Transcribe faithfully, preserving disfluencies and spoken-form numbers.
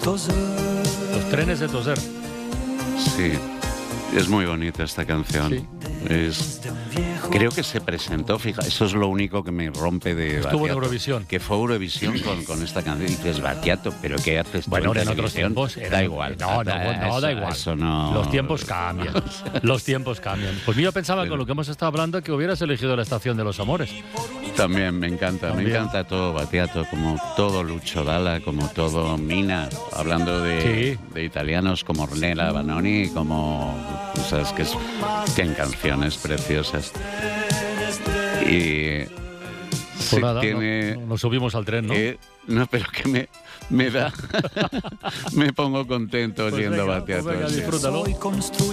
Los trenes de Toser. Sí, es muy bonita esta canción. Sí. Es, creo que se presentó, fija, eso es lo único que me rompe de Estuvo Battiato, en Eurovisión. que fue Eurovisión con, con esta canción. Y dices, Battiato, ¿pero qué haces tú Bueno, en eran otros televisión? tiempos. Eran, Da igual. No, no, no, eso, da igual. Eso no... Los tiempos cambian. Los tiempos cambian. Pues yo pensaba, Pero... con lo que hemos estado hablando, que hubieras elegido La Estación de los Amores. También me encanta, También. me encanta todo Battiato, como todo Lucio Dalla, como todo Mina, hablando de, Sí. de italianos como Ornella Vanoni, como, sabes que es, tienen canciones preciosas. Y Pues sí, nada, tiene, no- no- nos subimos al tren, ¿no? que- no, pero que me, me da, me pongo contento Pues oyendo venga, Battiato. pues venga, sí. disfrútalo.